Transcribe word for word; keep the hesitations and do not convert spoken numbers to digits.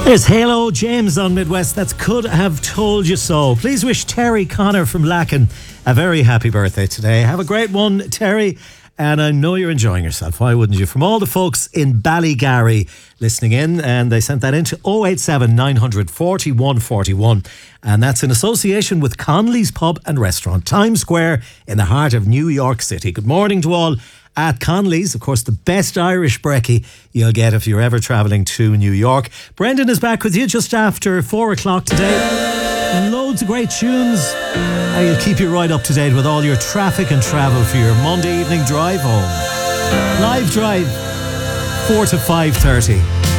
There's Halo James on Midwest. That's Could Have Told You So. Please wish Terry Connor from Lacken a very happy birthday today. Have a great one, Terry. And I know you're enjoying yourself. Why wouldn't you? From all the folks in Ballygarry listening in, and they sent that into oh eight seven, nine hundred, forty-one forty-one. And that's in association with Conley's Pub and Restaurant, Times Square in the heart of New York City. Good morning to all at Conley's. Of course, the best Irish brekkie you'll get if you're ever travelling to New York. Brendan is back with you just after four o'clock today. Loads of great tunes. And he'll keep you right up to date with all your traffic and travel for your Monday evening drive home. Live drive, four to five thirty.